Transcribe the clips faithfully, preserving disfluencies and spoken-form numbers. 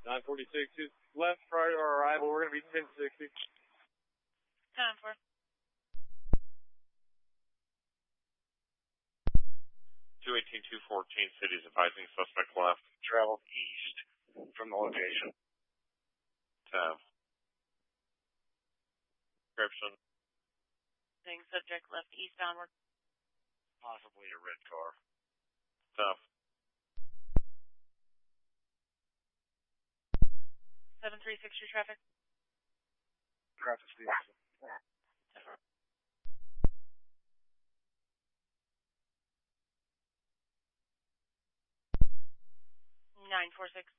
nine forty-six is left prior to our arrival. We're going to be ten sixty. ten four. two eighteen, two fourteen cities advising suspect left. Traveled east from the location. ten. Description. Saying subject left eastboundward. Possibly a red car. ten. seven three six your traffic. Traffic vehicle. nine four six.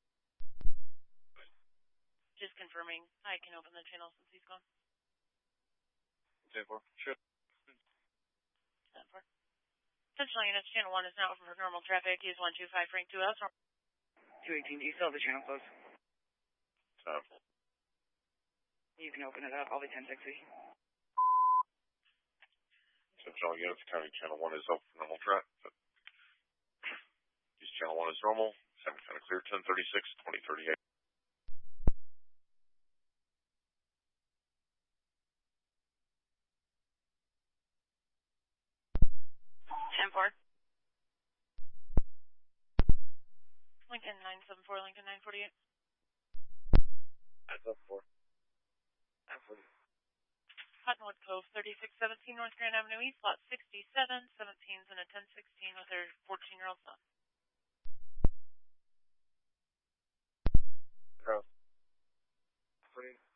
Just confirming. I can open the channel since he's gone. ten four. Sure. ten four. Central units, channel one is now open for normal traffic. Use one two five Frank two house. two eighteen, do you still have the channel closed? ten. You can open it up. I'll be ten sixty. Central units, county channel one is open for normal traffic. Use channel one is normal. Seven kind of clear. ten thirty-six, twenty thirty-eight. ten four. Lincoln nine seven four, Lincoln nine forty-eight. nine seven four. nine forty. Cottonwood Cove, thirty-six seventeen North Grand Avenue East, lot sixty-seven. seventeen's in a ten sixteen with her fourteen-year-old son. Cross. Free.